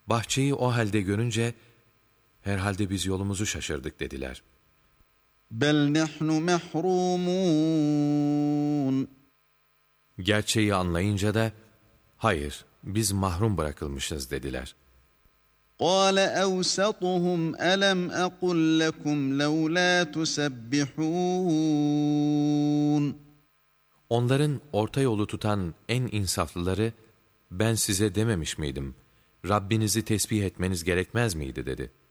bahçeyi o halde görünce, herhalde biz yolumuzu şaşırdık dediler. بَلْ نَحْنُ مَحْرُومُونَ Gerçeği anlayınca da, hayır, biz mahrum bırakılmışız dediler. قَالَ أَوْسَطُهُمْ أَلَمْ أَقُلْ لَكُمْ لَوْلَا تُسَبِّحُونَ Onların orta yolu tutan en insaflıları, ben size dememiş miydim, Rabbinizi tesbih etmeniz gerekmez miydi dedi.